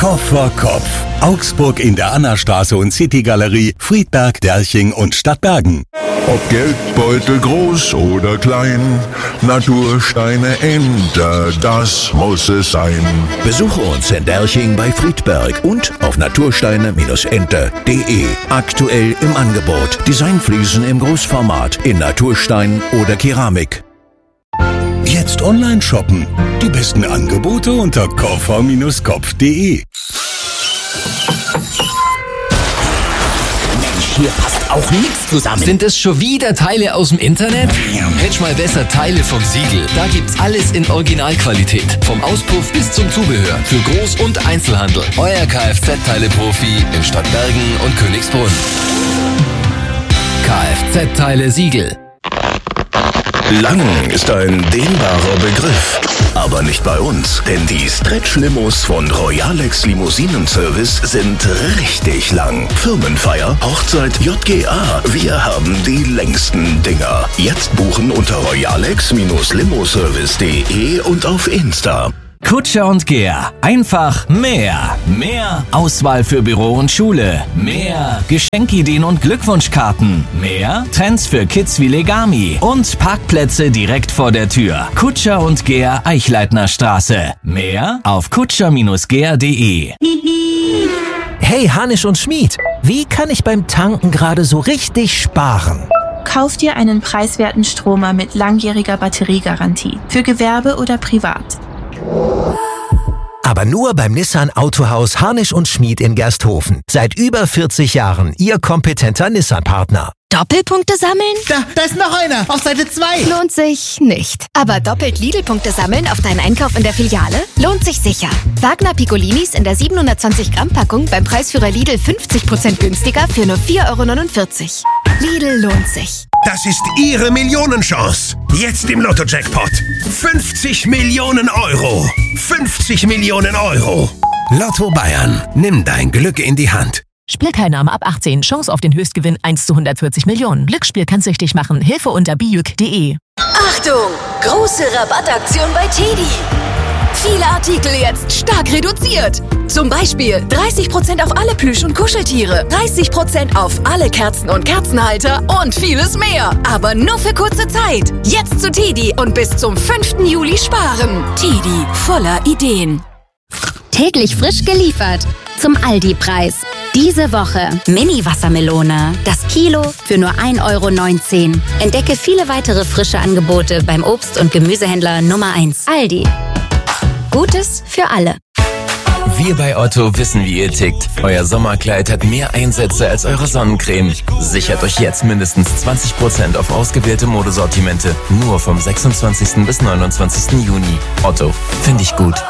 Kopf vor Kopf. Augsburg in der Annastraße und City-Galerie, Friedberg, Derching und Stadtbergen. Ob Geldbeutel groß oder klein, Natursteine Enter, das muss es sein. Besuche uns in Derching bei Friedberg und auf natursteine-enter.de. Aktuell im Angebot Designfliesen im Großformat in Naturstein oder Keramik. Jetzt online shoppen. Die besten Angebote unter koffer-kopf.de. Hier passt auch nichts zusammen. Sind es schon wieder Teile aus dem Internet? Hättest mal besser Teile vom Siegel. Da gibt's alles in Originalqualität. Vom Auspuff bis zum Zubehör. Für Groß- und Einzelhandel. Euer Kfz-Teile-Profi in Stadtbergen und Königsbrunn. Kfz-Teile Siegel. Lang ist ein dehnbarer Begriff, aber nicht bei uns, denn die Stretch-Limos von Royalex Limousinen-Service sind richtig lang. Firmenfeier, Hochzeit, JGA, wir haben die längsten Dinger. Jetzt buchen unter royalex-limoservice.de und auf Insta. Kutscher und Gehr. Einfach mehr. Mehr Auswahl für Büro und Schule. Mehr Geschenkideen und Glückwunschkarten. Mehr Trends für Kids wie Legami. Und Parkplätze direkt vor der Tür. Kutscher und Gehr, Eichleitner Straße. Mehr auf kutscher-gehr.de. Hey Hanisch und Schmied, wie kann ich beim Tanken gerade so richtig sparen? Kauf dir einen preiswerten Stromer mit langjähriger Batteriegarantie. Für Gewerbe oder privat. Aber nur beim Nissan Autohaus Harnisch und Schmied in Gersthofen. Seit über 40 Jahren Ihr kompetenter Nissan-Partner. Doppelpunkte sammeln? Da ist noch einer, auf Seite 2. Lohnt sich nicht. Aber doppelt Lidl-Punkte sammeln auf deinen Einkauf in der Filiale? Lohnt sich sicher. Wagner Piccolinis in der 720 Gramm Packung beim Preisführer Lidl 50% günstiger für nur 4,49 €. Lidl lohnt sich. Das ist Ihre Millionenchance. Jetzt im Lotto-Jackpot. 50 Millionen Euro. 50 Millionen Euro. Lotto Bayern. Nimm dein Glück in die Hand. Spielteilnahme ab 18. Chance auf den Höchstgewinn 1 zu 140 Millionen. Glücksspiel kann süchtig machen. Hilfe unter bijuk.de. Achtung! Große Rabattaktion bei TEDi. Viele Artikel jetzt stark reduziert. Zum Beispiel 30% auf alle Plüsch- und Kuscheltiere, 30% auf alle Kerzen und Kerzenhalter und vieles mehr. Aber nur für kurze Zeit. Jetzt zu TEDi und bis zum 5. Juli sparen. TEDi, voller Ideen. Täglich frisch geliefert. Zum Aldi-Preis. Diese Woche Mini-Wassermelone. Das Kilo für nur 1,19 €. Entdecke viele weitere frische Angebote beim Obst- und Gemüsehändler Nummer 1. Aldi. Gutes für alle. Wir bei Otto wissen, wie ihr tickt. Euer Sommerkleid hat mehr Einsätze als eure Sonnencreme. Sichert euch jetzt mindestens 20% auf ausgewählte Modesortimente. Nur vom 26. bis 29. Juni. Otto, finde ich gut.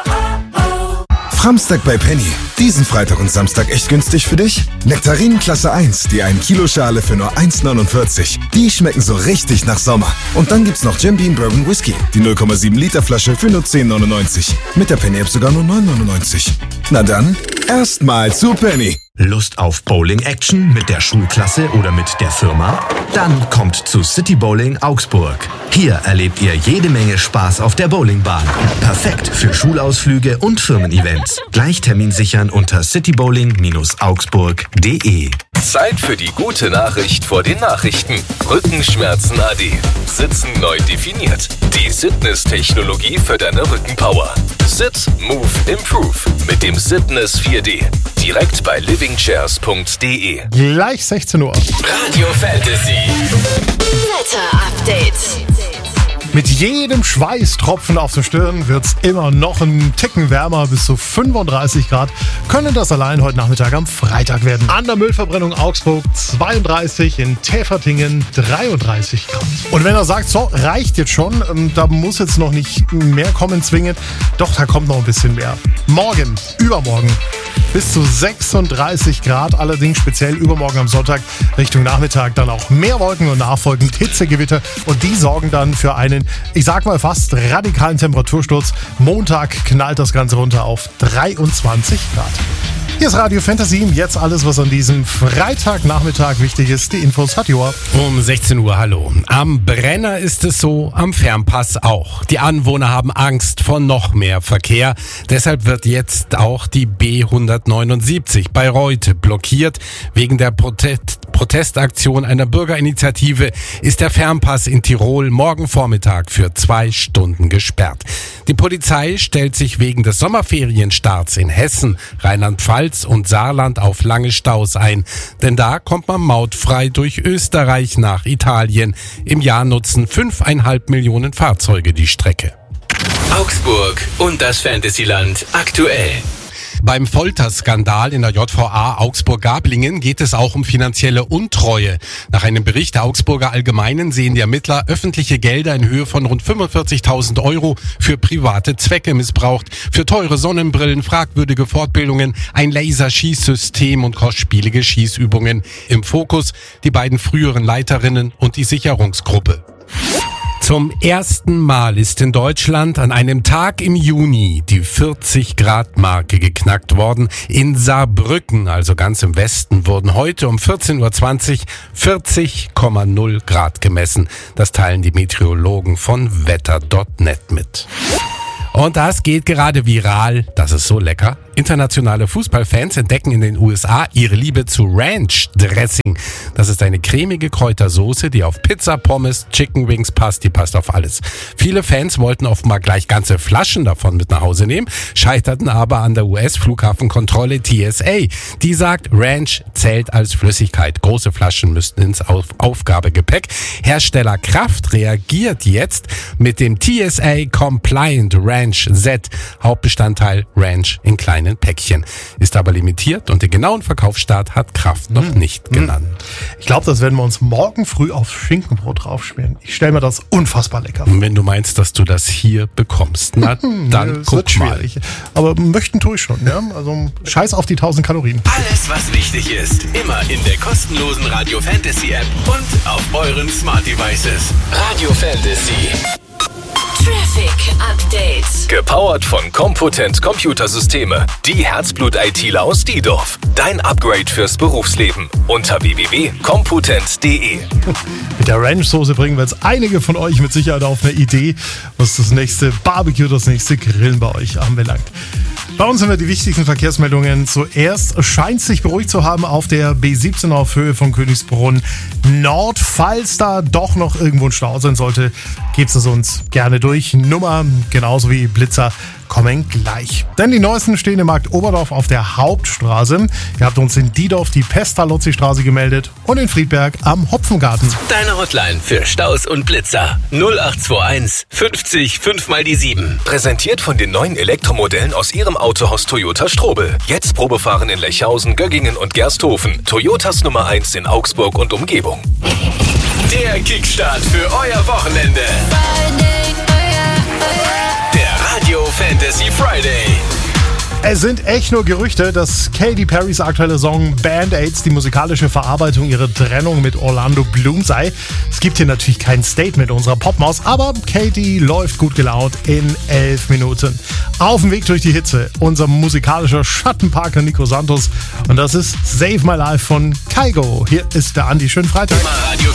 Samstag bei Penny. Diesen Freitag und Samstag echt günstig für dich? Nektarinen Klasse 1, die 1 Kilo Schale für nur 1,49 €. Die schmecken so richtig nach Sommer. Und dann gibt's noch Jim Beam Bourbon Whisky, die 0,7 Liter Flasche für nur 10,99 €. Mit der Penny App sogar nur 9,99 €. Na dann, erstmal zu Penny. Lust auf Bowling-Action mit der Schulklasse oder mit der Firma? Dann kommt zu City Bowling Augsburg. Hier erlebt ihr jede Menge Spaß auf der Bowlingbahn. Perfekt für Schulausflüge und Firmen-Events. Gleich Termin sichern unter citybowling-augsburg.de. Zeit für die gute Nachricht vor den Nachrichten. Rückenschmerzen AD. Sitzen neu definiert. Die Sitness-Technologie für deine Rückenpower. Sit, Move, Improve mit dem Sitness 4D. Direkt bei livingchairs.de. Gleich 16 Uhr. Radio Fantasy. Wetter-Update. Mit jedem Schweißtropfen auf der Stirn wird es immer noch einen Ticken wärmer, bis zu 35 Grad. Können das allein heute Nachmittag am Freitag werden. An der Müllverbrennung Augsburg 32, in Täfertingen 33 Grad. Und wenn er sagt, so, reicht jetzt schon, da muss jetzt noch nicht mehr kommen zwingend, doch, da kommt noch ein bisschen mehr. Morgen, übermorgen bis zu 36 Grad, allerdings speziell übermorgen am Sonntag Richtung Nachmittag dann auch mehr Wolken und nachfolgend Hitzegewitter und die sorgen dann für einen, ich sag mal fast radikalen Temperatursturz. Montag knallt das Ganze runter auf 23 Grad. Hier ist Radio Fantasy. Jetzt alles, was an diesem Freitagnachmittag wichtig ist. Die Infos hat Joa. Um 16 Uhr, hallo. Am Brenner ist es so, am Fernpass auch. Die Anwohner haben Angst vor noch mehr Verkehr. Deshalb wird jetzt auch die B179 bei Reute blockiert. Wegen der Protestaktion einer Bürgerinitiative ist der Fernpass in Tirol morgen Vormittag für 2 Stunden gesperrt. Die Polizei stellt sich wegen des Sommerferienstarts in Hessen, Rheinland-Pfalz und Saarland auf lange Staus ein. Denn da kommt man mautfrei durch Österreich nach Italien. Im Jahr nutzen 5,5 Millionen Fahrzeuge die Strecke. Augsburg und das Fantasyland aktuell. Beim Folterskandal in der JVA Augsburg-Gablingen geht es auch um finanzielle Untreue. Nach einem Bericht der Augsburger Allgemeinen sehen die Ermittler öffentliche Gelder in Höhe von rund 45.000 Euro für private Zwecke missbraucht. Für teure Sonnenbrillen, fragwürdige Fortbildungen, ein Laserschießsystem und kostspielige Schießübungen. Im Fokus die beiden früheren Leiterinnen und die Sicherungsgruppe. Zum ersten Mal ist in Deutschland an einem Tag im Juni die 40-Grad-Marke geknackt worden. In Saarbrücken, also ganz im Westen, wurden heute um 14.20 Uhr 40,0 Grad gemessen. Das teilen die Meteorologen von wetter.net mit. Und das geht gerade viral. Das ist so lecker. Internationale Fußballfans entdecken in den USA ihre Liebe zu Ranch Dressing. Das ist eine cremige Kräutersoße, die auf Pizza, Pommes, Chicken Wings passt. Die passt auf alles. Viele Fans wollten offenbar gleich ganze Flaschen davon mit nach Hause nehmen, scheiterten aber an der US-Flughafenkontrolle TSA. Die sagt, Ranch zählt als Flüssigkeit. Große Flaschen müssten ins Aufgabegepäck. Hersteller Kraft reagiert jetzt mit dem TSA Compliant Ranch Z. Hauptbestandteil Ranch in kleinen Päckchen. Ist aber limitiert und den genauen Verkaufsstart hat Kraft noch nicht genannt. Ich glaube, das werden wir uns morgen früh aufs Schinkenbrot draufschmieren. Ich stelle mir das unfassbar lecker vor. Wenn du meinst, dass du das hier bekommst, na dann guck mal. Schwierig. Aber möchten tue ich schon, ja? Also scheiß auf die 1000 Kalorien. Alles, was wichtig ist, immer in der kostenlosen Radio Fantasy App und auf euren Smart Devices. Radio Fantasy. Traffic Update. Gepowert von Compotent Computersysteme. Die Herzblut-ITler aus Diedorf. Dein Upgrade fürs Berufsleben. Unter www.compotent.de. Mit der Ranch-Soße bringen wir jetzt einige von euch mit Sicherheit auf eine Idee, was das nächste Barbecue, das nächste Grillen bei euch anbelangt. Bei uns haben wir die wichtigsten Verkehrsmeldungen. Zuerst scheint es sich beruhigt zu haben auf der B17 auf Höhe von Königsbrunn Nord. Falls da doch noch irgendwo ein Stau sein sollte, gebt es uns gerne durch. Nummer genauso wie Blitzer kommen gleich. Denn die neuesten stehen im Markt Oberdorf auf der Hauptstraße. Ihr habt uns in Diedorf die Pestalozzi-Straße gemeldet und in Friedberg am Hopfengarten. Deine Hotline für Staus und Blitzer 0821 50 5 mal die 7. Präsentiert von den neuen Elektromodellen aus ihrem Autohaus Toyota Strobel. Jetzt Probefahren in Lechhausen, Göggingen und Gersthofen. Toyotas Nummer 1 in Augsburg und Umgebung. Der Kickstart für euer Wochenende. Der Radio Fantasy Friday. Es sind echt nur Gerüchte, dass Katy Perrys aktuelle Song Band-Aids die musikalische Verarbeitung ihrer Trennung mit Orlando Bloom sei. Es gibt hier natürlich kein Statement unserer Popmaus, aber Katy läuft gut gelaunt in 11 Minuten. Auf dem Weg durch die Hitze, unser musikalischer Schattenparker Nico Santos. Und das ist Save My Life von Kygo. Hier ist der Andi. Schönen Freitag.